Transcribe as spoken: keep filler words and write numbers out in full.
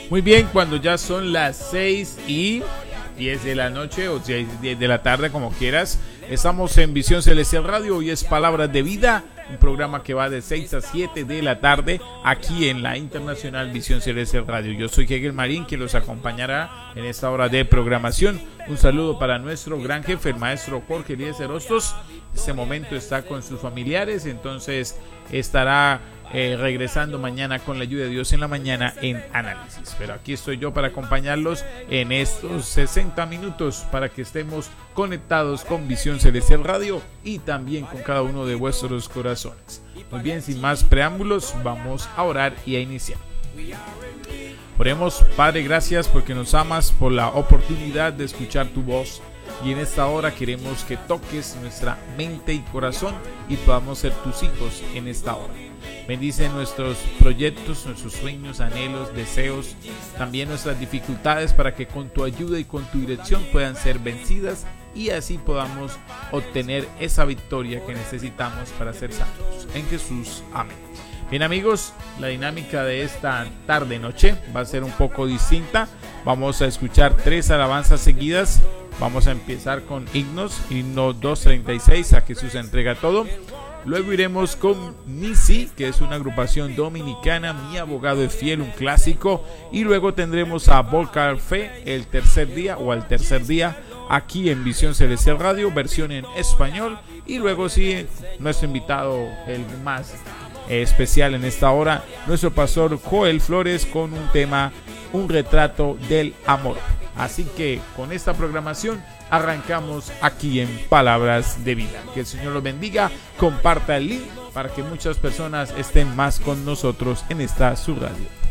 Muy bien, cuando ya son las seis y diez de la noche o diez de la tarde, como quieras, estamos en Visión Celestial Radio y es Palabras de Vida, un programa que va de seis a siete de la tarde aquí en la Internacional Visión Celestial Radio. Yo soy Hegel Marín, quien los acompañará en esta hora de programación. Un saludo para nuestro gran jefe, el maestro Jorge Eliezer Hostos. En este momento está con sus familiares, entonces estará eh, regresando mañana con la ayuda de Dios en la mañana en análisis. Pero aquí estoy yo para acompañarlos en estos sesenta minutos para que estemos conectados con Visión Celestial Radio y también con cada uno de vuestros corazones. Muy bien, sin más preámbulos, vamos a orar y a iniciar. Oremos. Padre, gracias porque nos amas, por la oportunidad de escuchar tu voz. Y en esta hora queremos que toques nuestra mente y corazón y podamos ser tus hijos en esta hora. Bendice nuestros proyectos, nuestros sueños, anhelos, deseos, también nuestras dificultades para que con tu ayuda y con tu dirección puedan ser vencidas y así podamos obtener esa victoria que necesitamos para ser santos. En Jesús, amén. Bien amigos, la dinámica de esta tarde-noche va a ser un poco distinta. Vamos a escuchar tres alabanzas seguidas. Vamos a empezar con himnos, himno doscientos treinta y seis, a Jesús entrega todo. Luego iremos con Nisi, que es una agrupación dominicana, Mi Abogado es Fiel, un clásico. Y luego tendremos a Volcar Fe, el tercer día o al tercer día, aquí en Visión Celestial Radio, versión en español. Y luego sí, nuestro invitado, el más especial en esta hora, nuestro pastor Joel Flores, con un tema, un retrato del amor. Así que con esta programación arrancamos aquí en Palabras de Vida. Que el Señor los bendiga, comparta el link para que muchas personas estén más con nosotros en esta su radio.